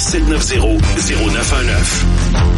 1-888-790-0919.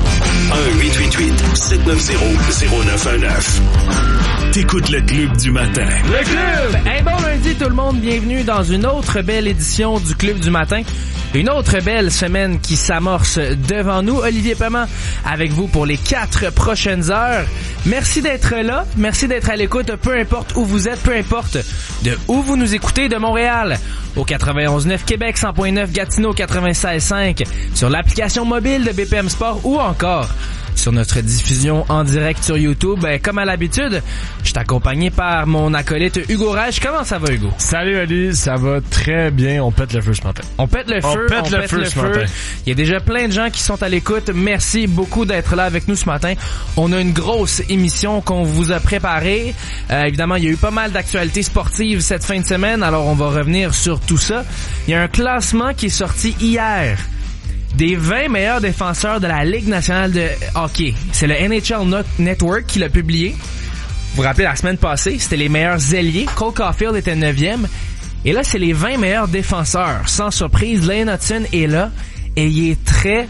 1-888-790-0919. T'écoutes le Club du matin. Le Club! Hey, bon lundi tout le monde, bienvenue dans une autre belle édition du Club du matin. Une autre belle semaine qui s'amorce devant nous. Olivier Paiement avec vous pour les 4 prochaines heures. Merci d'être là, merci d'être à l'écoute, peu importe où vous êtes, peu importe de où vous nous écoutez, de Montréal au 91.9 Québec, 100.9 Gatineau, 96.5 sur l'application mobile de BPM Sport ou encore sur notre diffusion en direct sur YouTube. Comme à l'habitude, je suis accompagné par mon acolyte Hugo Reich. Comment ça va, Hugo? Salut, Ali. Ça va très bien. On pète le feu ce matin. On pète le feu ce matin. Il y a déjà plein de gens qui sont à l'écoute. Merci beaucoup d'être là avec nous ce matin. On a une grosse émission qu'on vous a préparée. Évidemment, il y a eu pas mal d'actualités sportives cette fin de semaine, alors on va revenir sur tout ça. Il y a un classement qui est sorti hier des 20 meilleurs défenseurs de la Ligue nationale de hockey. C'est le NHL Network qui l'a publié. Vous vous rappelez, la semaine passée, c'était les meilleurs ailiers. Cole Caulfield était 9e. Et là, c'est les 20 meilleurs défenseurs. Sans surprise, Lane Hutson est là. Et il est très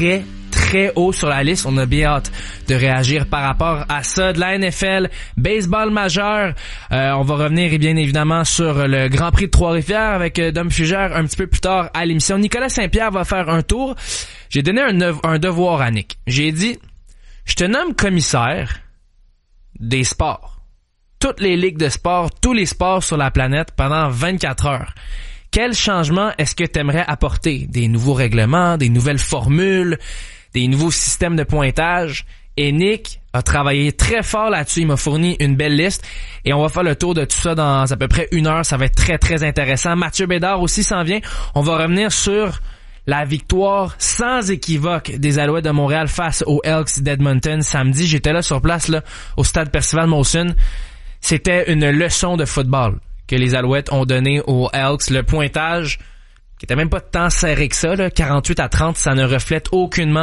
haut sur la liste. On a bien hâte de réagir par rapport à ça. De la NFL, baseball majeur. On va revenir bien évidemment sur le Grand Prix de Trois-Rivières avec Dom Fugère un petit peu plus tard à l'émission. Nicolas Saint-Pierre va faire un tour. J'ai donné un devoir à Nick. J'ai dit, je te nomme commissaire des sports. Toutes les ligues de sport, tous les sports sur la planète pendant 24 heures. Quel changement est-ce que tu aimerais apporter? Des nouveaux règlements, des nouvelles formules, des nouveaux systèmes de pointage. Et Nick a travaillé très fort là-dessus. Il m'a fourni une belle liste. Et on va faire le tour de tout ça dans à peu près 1 heure. Ça va être très intéressant. Mathieu Bédard aussi s'en vient. On va revenir sur la victoire sans équivoque des Alouettes de Montréal face aux Elks d'Edmonton samedi. J'étais là sur place là au stade Percival Molson. C'était une leçon de football que les Alouettes ont donné aux Elks. Le pointage qui était même pas tant serré que ça, là, 48-30, ça ne reflète aucunement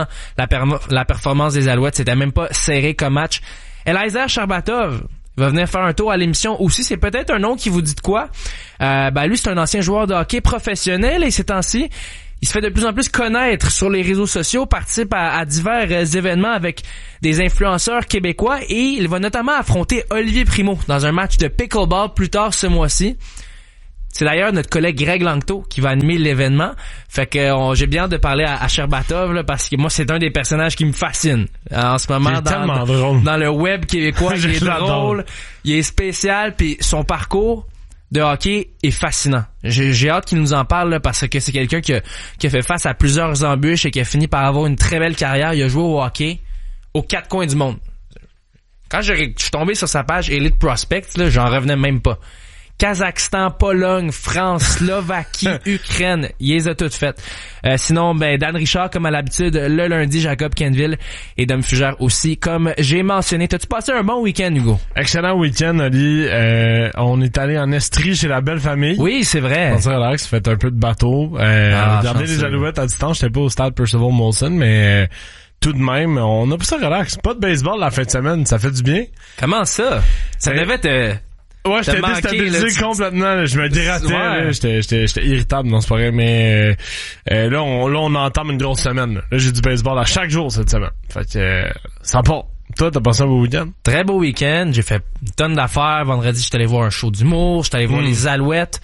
la performance des Alouettes. C'était même pas serré comme match. Eliezer Sharbatov va venir faire un tour à l'émission aussi. C'est peut-être un nom qui vous dit de quoi. Lui, c'est un ancien joueur de hockey professionnel et ces temps-ci, il se fait de plus en plus connaître sur les réseaux sociaux, participe à divers événements avec des influenceurs québécois et il va notamment affronter Olivier Primo dans un match de pickleball plus tard ce mois-ci. C'est d'ailleurs notre collègue Greg Langto qui va animer l'événement. Fait que j'ai bien hâte de parler à Sherbatov là, parce que moi c'est un des personnages qui me fascine en ce moment dans le web québécois. Il est drôle, il est spécial, puis son parcours de hockey est fascinant. J'ai hâte qu'il nous en parle là, parce que c'est quelqu'un qui a fait face à plusieurs embûches et qui a fini par avoir une très belle carrière. Il a joué au hockey aux 4 coins du monde. Quand je suis tombé sur sa page Elite Prospects, là, j'en revenais même pas. Kazakhstan, Pologne, France, Slovaquie, Ukraine, il les a toutes faites. Sinon, Dan Richard, comme à l'habitude, le lundi, Jacob Kenville et Dom Fugère aussi, comme j'ai mentionné. T'as-tu passé un bon week-end, Hugo? Excellent week-end, Ali. On est allé en Estrie chez la belle famille. Oui, c'est vrai. On s'est relax, fait un peu de bateau. Regardé les Alouettes à distance. J'étais pas au stade Percival Molson, mais tout de même, on a pris ça relax. Pas de baseball la fin de semaine, ça fait du bien. Comment ça? Ça devait te... Ouais, j'étais déstabilisé complètement, là. Je me dératais, là. J'étais irritable, non, c'est pas vrai, mais là, on entame une grosse semaine. Là, j'ai du baseball à chaque jour cette semaine. Fait que ça part. Toi, t'as passé un beau week-end? Très beau week-end. J'ai fait une tonne d'affaires. Vendredi, j'étais allé voir un show d'humour. J'étais allé voir les Alouettes.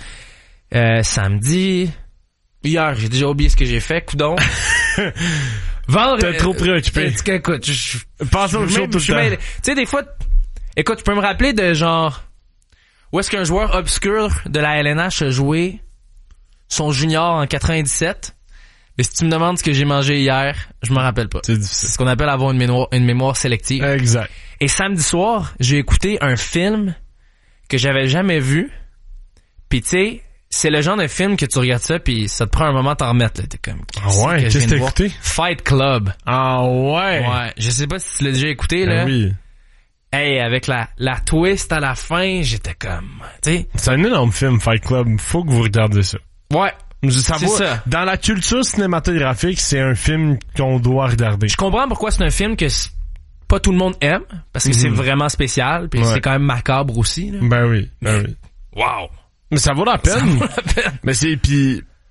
Samedi. Hier, j'ai déjà oublié ce que j'ai fait, coudonc. T'es trop préoccupé. Écoute, pense au show tout le temps. Tu sais, des fois, écoute, tu peux me rappeler de genre... Où est-ce qu'un joueur obscur de la LNH a joué son junior en 97? Mais si tu me demandes ce que j'ai mangé hier, je me rappelle pas. C'est difficile. C'est ce qu'on appelle avoir une mémoire sélective. Exact. Et samedi soir, j'ai écouté un film que j'avais jamais vu. Puis tu sais, c'est le genre de film que tu regardes ça puis ça te prend un moment à t'en remettre. Là. T'es comme... Qu'est-ce que t'as écouté? Fight Club. Ah ouais? Ouais. Je sais pas si tu l'as déjà écouté, là. Oui. Hey, avec la twist à la fin, j'étais comme, tu sais. C'est un énorme film, Fight Club. Faut que vous regardiez ça. Ouais. Ça. Dans la culture cinématographique, c'est un film qu'on doit regarder. Je comprends pourquoi c'est un film que pas tout le monde aime, parce que c'est vraiment spécial, puis c'est quand même macabre aussi, là. Ben oui. Wow. Mais ça vaut la peine. Mais c'est, puis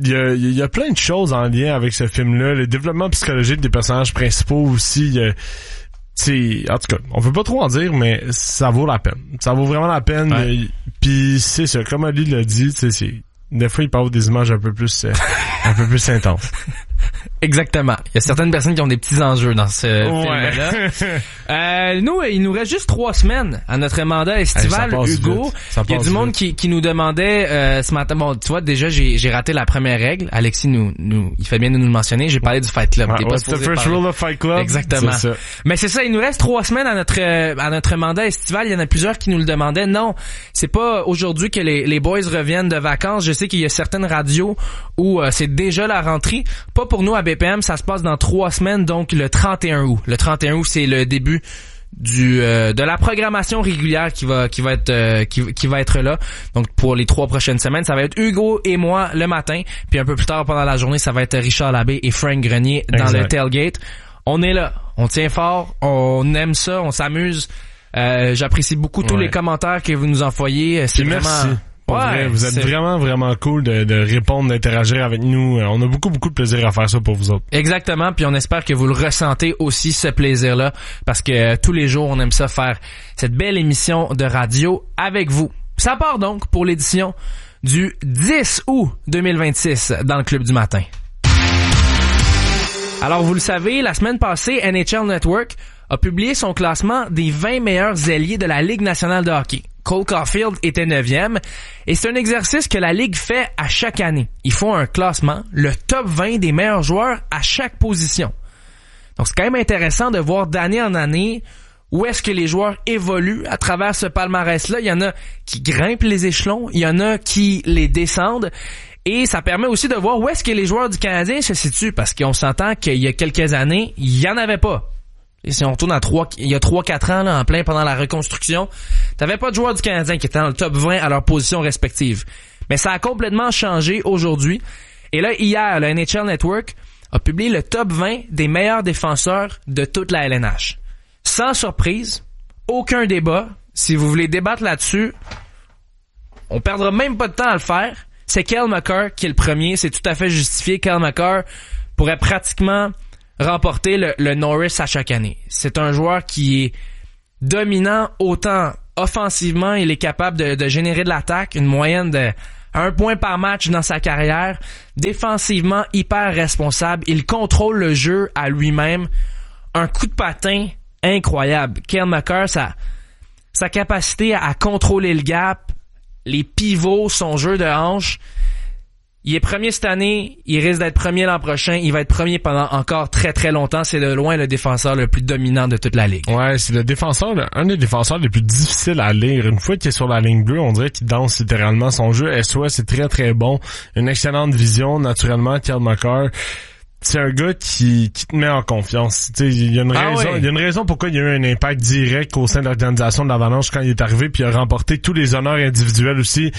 il y a plein de choses en lien avec ce film-là. Le développement psychologique des personnages principaux aussi. En tout cas, on peut pas trop en dire, mais ça vaut la peine. Ça vaut vraiment la peine. Ouais. Puis c'est ça, comme Ali l'a dit, des fois il parle des images un peu plus intenses. Exactement. Il y a certaines personnes qui ont des petits enjeux dans ce film-là. Nous, il nous reste juste 3 semaines à notre mandat estival, Hugo. Il y a du monde qui nous demandait ce matin. Bon, tu vois, déjà j'ai raté la première règle. Alexis il fait bien de nous le mentionner. J'ai parlé du Fight Club. What's the first rule of Fight Club? Exactement. C'est ça. Mais c'est ça, il nous reste 3 semaines à notre mandat estival. Il y en a plusieurs qui nous le demandaient. Non, c'est pas aujourd'hui que les boys reviennent de vacances. Je sais qu'il y a certaines radios où c'est déjà la rentrée. Pas pour nous à BPM, ça se passe dans 3 semaines, donc le 31 août. Le 31 août, c'est le début de la programmation régulière qui va être là. Donc pour les 3 prochaines semaines, ça va être Hugo et moi le matin, puis un peu plus tard pendant la journée, ça va être Richard Labbé et Frank Grenier dans le tailgate. On est là, on tient fort, on aime ça, on s'amuse. J'apprécie beaucoup tous les commentaires que vous nous envoyez. C'est vraiment... Merci. Ouais, vous êtes vraiment, vraiment cool de répondre, d'interagir avec nous. On a beaucoup de plaisir à faire ça pour vous autres. Exactement, puis on espère que vous le ressentez aussi, ce plaisir-là, parce que tous les jours, on aime ça faire cette belle émission de radio avec vous. Ça part donc pour l'édition du 10 août 2026 dans le Club du Matin. Alors, vous le savez, la semaine passée, NHL Network a publié son classement des 20 meilleurs ailiers de la Ligue nationale de hockey. Cole Caulfield était 9e, et c'est un exercice que la Ligue fait à chaque année. Ils font un classement, le top 20 des meilleurs joueurs à chaque position. Donc c'est quand même intéressant de voir d'année en année où est-ce que les joueurs évoluent à travers ce palmarès-là. Il y en a qui grimpent les échelons, il y en a qui les descendent, et ça permet aussi de voir où est-ce que les joueurs du Canadien se situent, parce qu'on s'entend qu'il y a quelques années, il y en avait pas. Et si on retourne il y a 3-4 ans, là, en plein pendant la reconstruction, t'avais pas de joueurs du Canadien qui étaient dans le top 20 à leur position respective. Mais ça a complètement changé aujourd'hui. Et là, hier, le NHL Network a publié le top 20 des meilleurs défenseurs de toute la LNH. Sans surprise, aucun débat. Si vous voulez débattre là-dessus, on perdra même pas de temps à le faire. C'est Cale Makar qui est le premier. C'est tout à fait justifié. Cale Makar pourrait pratiquement remporter le Norris à chaque année. C'est un joueur qui est dominant autant offensivement, il est capable de générer de l'attaque, une moyenne de 1 point par match dans sa carrière. Défensivement, hyper responsable, il contrôle le jeu à lui-même. Un coup de patin incroyable. Cale Makar, sa capacité à contrôler le gap, les pivots, son jeu de hanche. Il est premier cette année, il risque d'être premier l'an prochain, il va être premier pendant encore très très longtemps. C'est de loin le défenseur le plus dominant de toute la ligue. Ouais, c'est un des défenseurs les plus difficiles à lire. Une fois qu'il est sur la ligne bleue, on dirait qu'il danse littéralement. Son jeu SOS, c'est très très bon. Une excellente vision, naturellement, Cale Makar. C'est un gars qui te met en confiance. Tu sais, il y a une raison pourquoi il y a eu un impact direct au sein de l'organisation de l'Avalanche quand il est arrivé, puis il a remporté tous les honneurs individuels aussi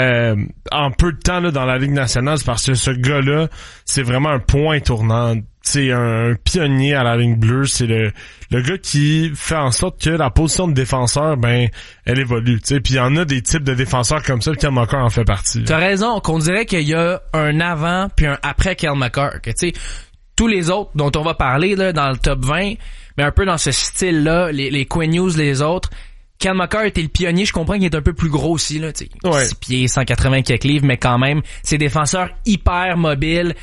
en peu de temps là dans la Ligue nationale. C'est parce que ce gars-là, c'est vraiment un point tournant. C'est un pionnier à la ligne bleue. C'est le gars qui fait en sorte que la position de défenseur, elle évolue. Tu sais, puis il y en a des types de défenseurs comme ça. Cale Makar en fait partie. T'as raison, qu'on dirait qu'il y a un avant puis un après Cale Makar. Que tu sais, tous les autres dont on va parler là dans le top 20, mais un peu dans ce style-là, les Quinn Hughes, les autres. Cale Makar était le pionnier. Je comprends qu'il est un peu plus gros aussi là. Tu sais, 6 pieds, 180 quelques livres, mais quand même, c'est défenseurs hyper mobiles,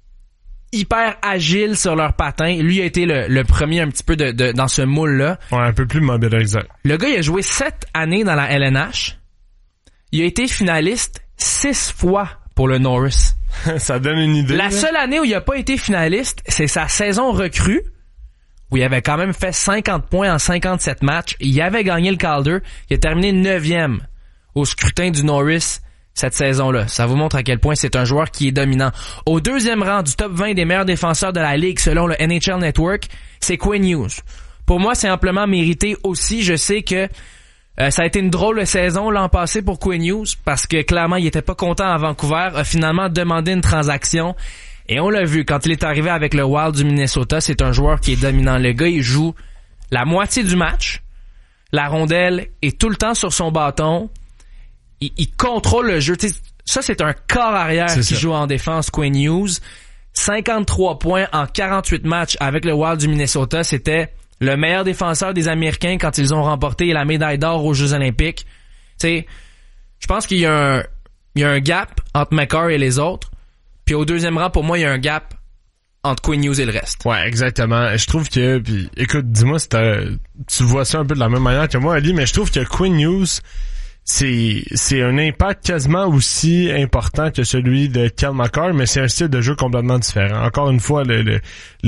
hyper agiles sur leurs patins. Lui a été le premier un petit peu dans ce moule-là. Ouais, un peu plus mobile, exact. Le gars, il a joué 7 années dans la LNH. Il a été finaliste 6 fois pour le Norris. Ça donne une idée. La seule année où il a pas été finaliste, c'est sa saison recrue, où il avait quand même fait 50 points en 57 matchs. Il avait gagné le Calder. Il a terminé 9e au scrutin du Norris cette saison-là. Ça vous montre à quel point c'est un joueur qui est dominant. Au 2e rang du top 20 des meilleurs défenseurs de la Ligue selon le NHL Network, c'est Quinn Hughes. Pour moi, c'est amplement mérité aussi. Je sais que ça a été une drôle de saison l'an passé pour Quinn Hughes parce que clairement, il était pas content à Vancouver, a finalement demandé une transaction. Et on l'a vu, quand il est arrivé avec le Wild du Minnesota, c'est un joueur qui est dominant. Le gars, il joue la moitié du match. La rondelle est tout le temps sur son bâton. Il contrôle le jeu. T'sais, Ça, c'est un corps arrière qui joue en défense, Quinn Hughes. 53 points en 48 matchs avec le Wild du Minnesota. C'était le meilleur défenseur des Américains quand ils ont remporté la médaille d'or aux Jeux Olympiques. Tu sais, je pense qu'il y a un gap entre Makar et les autres. Puis au deuxième rang, pour moi, il y a un gap entre Quinn Hughes et le reste. Ouais, exactement. Je trouve que, puis écoute, dis-moi si tu vois ça un peu de la même manière que moi, Ali, mais je trouve que Quinn Hughes, c'est un impact quasiment aussi important que celui de Cale Makar, mais c'est un style de jeu complètement différent. Encore une fois, le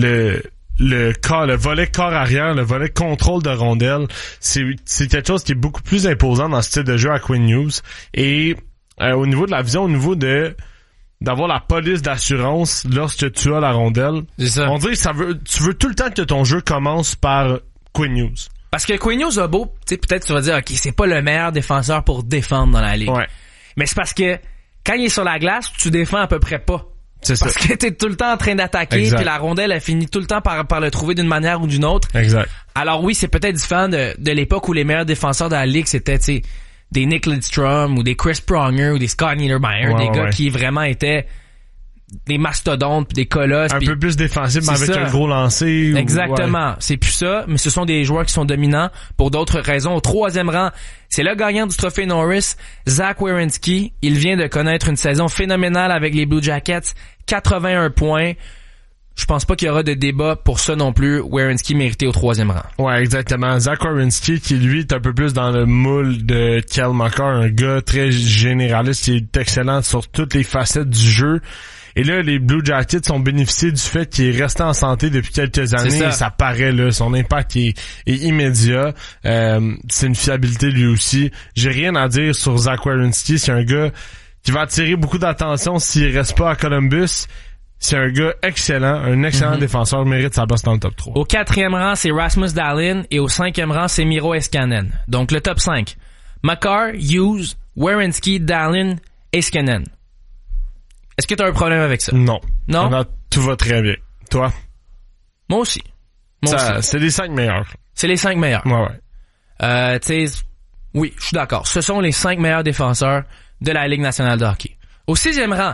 volet corps arrière, le volet contrôle de rondelle, c'est quelque chose qui est beaucoup plus imposant dans ce style de jeu à Quinn Hughes. Et au niveau de la vision, au niveau d'avoir la police d'assurance lorsque tu as la rondelle, c'est ça. On dirait que tu veux tout le temps que ton jeu commence par Quinn Hughes. Parce que Quinn Hughes a beau, tu sais, peut-être tu vas dire, ok, c'est pas le meilleur défenseur pour défendre dans la ligue. Ouais. Mais c'est parce que quand il est sur la glace, tu défends à peu près pas. C'est parce que t'es tout le temps en train d'attaquer, puis la rondelle, elle finit tout le temps par le trouver d'une manière ou d'une autre. Exact. Alors oui, c'est peut-être différent de l'époque où les meilleurs défenseurs de la ligue, c'était, tu sais, des Nick Lidstrom ou des Chris Pronger ou des Scott Niedermayer, des gars qui vraiment étaient des mastodontes pis des colosses. Un peu plus défensifs, mais avec un gros lancer. Exactement. C'est plus ça, mais ce sont des joueurs qui sont dominants pour d'autres raisons. Au troisième rang, c'est le gagnant du trophée Norris, Zach Werenski. Il vient de connaître une saison phénoménale avec les Blue Jackets. 81 points. Je pense pas qu'il y aura de débat pour ça non plus. Werenski mérité au troisième rang. Ouais, exactement. Zach Werenski, qui lui est un peu plus dans le moule de Cale Makar, un gars très généraliste qui est excellent sur toutes les facettes du jeu. Et là, les Blue Jackets ont bénéficié du fait qu'il est resté en santé depuis quelques années. Et ça paraît, là. Son impact est immédiat. C'est une fiabilité lui aussi. J'ai rien à dire sur Zach Werenski. C'est un gars qui va attirer beaucoup d'attention s'il reste pas à Columbus. C'est un gars excellent, un excellent défenseur, mérite sa place dans le top 3. Au quatrième rang, c'est Rasmus Dahlin et au cinquième rang, c'est Miro Heiskanen. Donc le top 5. Makar, Hughes, Werenski, Dahlin, Heiskanen. Est-ce que tu as un problème avec ça? Non. Non? Tout va très bien. Toi? Moi aussi. C'est les 5 meilleurs. C'est les 5 meilleurs. Ouais. Tu sais, oui, je suis d'accord. Ce sont les 5 meilleurs défenseurs de la Ligue nationale de hockey. Au 6e rang,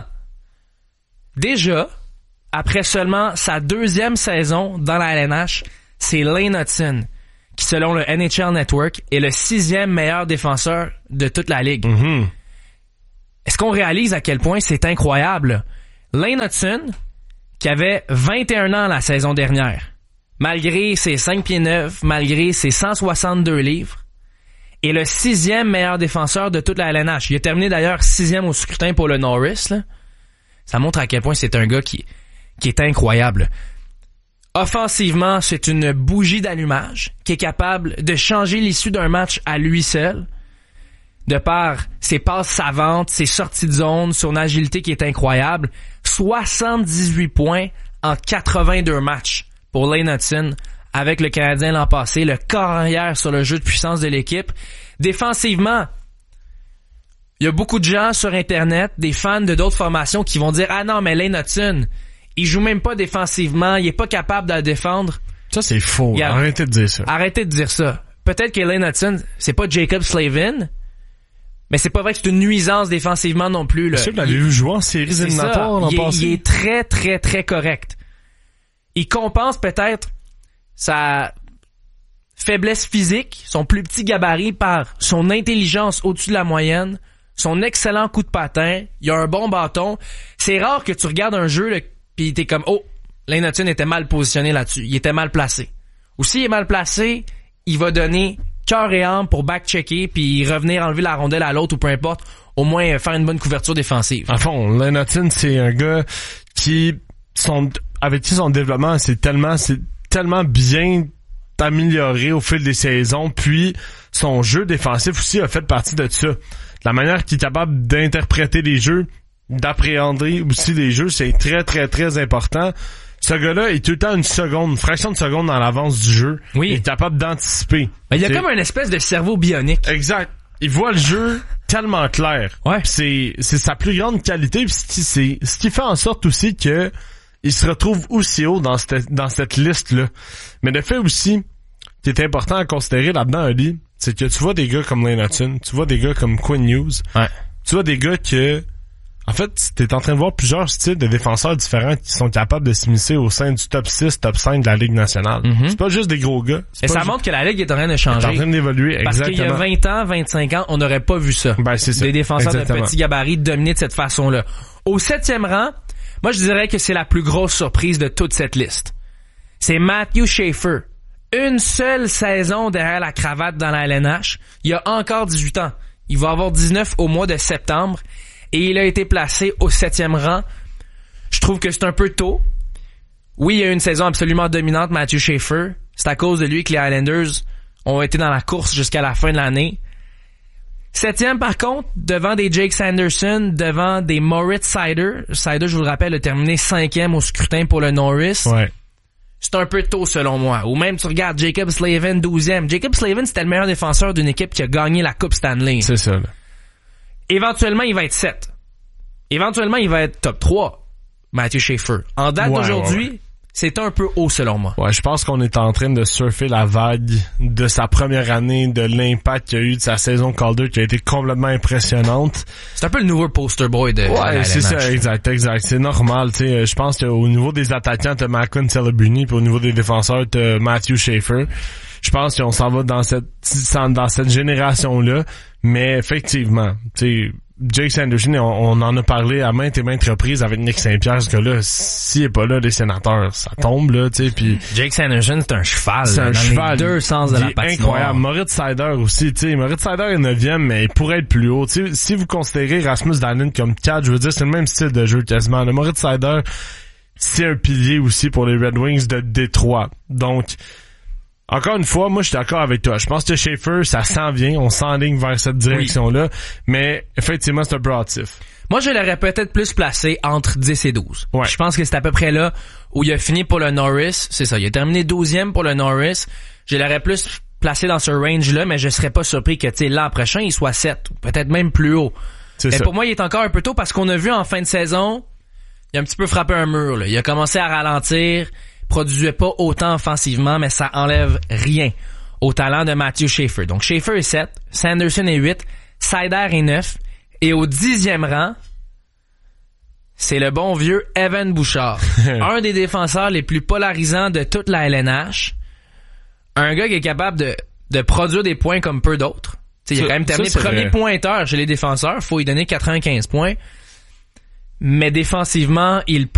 déjà, après seulement sa 2e saison dans la LNH, c'est Lane Hutson, qui selon le NHL Network est le 6e meilleur défenseur de toute la Ligue. Est-ce qu'on réalise à quel point c'est incroyable? Lane Hutson, qui avait 21 ans la saison dernière, malgré ses 5 pieds 9, malgré ses 162 livres, est le 6e meilleur défenseur de toute la LNH. Il a terminé d'ailleurs 6e au scrutin pour le Norris, là. Ça montre à quel point c'est un gars qui est incroyable. Offensivement, c'est une bougie d'allumage qui est capable de changer l'issue d'un match à lui seul, de par ses passes savantes, ses sorties de zone, son agilité qui est incroyable. 78 points en 82 matchs pour Lane Hutson avec le Canadien l'an passé, le corps arrière sur le jeu de puissance de l'équipe. Défensivement, il y a beaucoup de gens sur Internet, des fans de d'autres formations qui vont dire « Ah non, mais Lane Hutson, il joue même pas défensivement, il est pas capable de la défendre. » Ça, c'est faux. Arrêtez de dire ça. Arrêtez de dire ça. Peut-être que Lane Hutson, c'est pas Jacob Slavin, mais c'est pas vrai que c'est une nuisance défensivement non plus. C'est sûr que vous l'avez vu jouer en séries éliminatoires l'an passé. Il est très, très, très correct. Il compense peut-être sa faiblesse physique, son plus petit gabarit par son intelligence au-dessus de la moyenne, son excellent coup de patin, il a un bon bâton. C'est rare que tu regardes un jeu là, pis t'es comme « Oh, Lane Hutson était mal positionné là-dessus. Il était mal placé. » Ou s'il est mal placé, il va donner cœur et âme pour back-checker puis revenir enlever la rondelle à l'autre ou peu importe, au moins faire une bonne couverture défensive. En fond, Lane Hutson, c'est un gars avec qui son développement c'est tellement bien amélioré au fil des saisons, puis son jeu défensif aussi a fait partie de ça. La manière qu'il est capable d'interpréter les jeux, d'appréhender aussi les jeux, c'est très, très, très important. Ce gars-là est tout le temps une fraction de seconde dans l'avance du jeu. Oui. Il est capable d'anticiper. Il y a comme une espèce de cerveau bionique. Exact. Il voit le jeu tellement clair. Ouais. C'est sa plus grande qualité, pis c'est ce qui fait en sorte aussi que il se retrouve aussi haut dans cette liste-là. Mais le fait aussi qui est important à considérer là-dedans, Ali, c'est que tu vois des gars comme Lane Hutson, tu vois des gars comme Quinn Hughes, ouais. Tu vois des gars que En fait, t'es en train de voir plusieurs styles de défenseurs différents qui sont capables de s'immiscer au sein du top 6, top 5 de la Ligue nationale. Mm-hmm. C'est pas juste des gros gars. Et ça montre que la Ligue est en train de changer. Elle est en train d'évoluer, parce exactement. Parce qu'il y a 20 ans, 25 ans, on n'aurait pas vu ça. Ben, c'est ça. Des défenseurs exactement. de petit gabarit dominer de cette façon-là. Au 7e rang, moi je dirais que c'est la plus grosse surprise de toute cette liste. C'est Matthew Schaefer. Une seule saison derrière la cravate dans la LNH. Il a encore 18 ans. Il va avoir 19 au mois de septembre. Et il a été placé au 7e rang. Je trouve que c'est un peu tôt. Oui, il y a eu une saison absolument dominante, Matthew Schaefer. C'est à cause de lui que les Islanders ont été dans la course jusqu'à la fin de l'année. 7e, par contre, devant des Jake Sanderson, devant des Moritz Seider. Seider, je vous le rappelle, a terminé 5e au scrutin pour le Norris. Ouais. C'est un peu tôt, selon moi. Ou même, tu regardes Jacob Slavin, 12e. Jacob Slavin, c'était le meilleur défenseur d'une équipe qui a gagné la Coupe Stanley. C'est ça, là. Éventuellement, il va être 7. Éventuellement, il va être top 3. Matthew Schaefer. En date d'aujourd'hui, c'est un peu haut selon moi. Ouais, je pense qu'on est en train de surfer la vague de sa première année, de l'impact qu'il y a eu de sa saison Calder qui a été complètement impressionnante. C'est un peu le nouveau poster boy de ouais, c'est ça, exact. C'est normal, tu sais. Je pense qu'au niveau des attaquants, t'as Macklin Celebrini, puis au niveau des défenseurs, t'as Matthew Schaefer. Je pense qu'on s'en va dans cette génération-là, mais effectivement, tu sais, Jake Sanderson, on en a parlé à maintes et maintes reprises avec Nick Saint-Pierre, ce gars-là, s'il est pas là, les sénateurs, ça tombe, là, tu sais, puis Jake Sanderson, c'est un cheval, c'est un cheval. Les deux sens de la patinoire. Incroyable. Moritz Seider aussi, tu sais, Moritz Seider est 9e, mais il pourrait être plus haut. Tu sais, si vous considérez Rasmus Dahlin comme 4, je veux dire, c'est le même style de jeu quasiment. Le Moritz Seider, c'est un pilier aussi pour les Red Wings de Détroit. Donc, encore une fois, moi, je suis d'accord avec toi. Je pense que Schaefer, ça s'en vient. On s'enligne vers cette direction-là. Mais, effectivement, c'est un peu hâtif. Moi, je l'aurais peut-être plus placé entre 10 et 12. Ouais. Je pense que c'est à peu près là où il a fini pour le Norris. C'est ça. Il a terminé 12e pour le Norris. Je l'aurais plus placé dans ce range-là, mais je serais pas surpris que, tu sais, l'an prochain, il soit 7. Ou peut-être même plus haut. Mais pour moi, il est encore un peu tôt parce qu'on a vu en fin de saison, il a un petit peu frappé un mur, là. Il a commencé à ralentir. Produisait pas autant offensivement, mais ça enlève rien au talent de Matthew Schaefer. Donc Schaefer est 7, Sanderson est 8, Seider est 9, et au 10e rang, c'est le bon vieux Evan Bouchard. Un des défenseurs les plus polarisants de toute la LNH. Un gars qui est capable de produire des points comme peu d'autres. T'sais, il a quand même terminé premier pointeur chez les défenseurs, faut lui donner 95 points. Mais défensivement, il peut